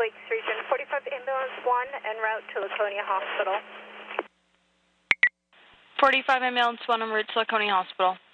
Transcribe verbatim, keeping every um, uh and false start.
Lakes region. forty-five ambulance one en route to Laconia Hospital. forty-five ambulance one en route to Laconia Hospital.